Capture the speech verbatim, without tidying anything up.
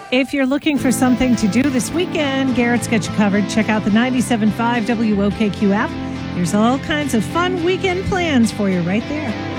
If you're looking for something to do this weekend, Garrett's got you covered. Check out the ninety-seven point five W O K Q app. There's all kinds of fun weekend plans for you right there.